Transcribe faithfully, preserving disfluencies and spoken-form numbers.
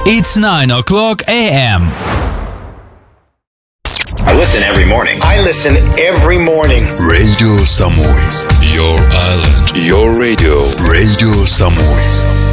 It's nine o'clock a m. I listen every morning. I listen every morning. Radio Samui. Your island. Your radio. Radio Samui.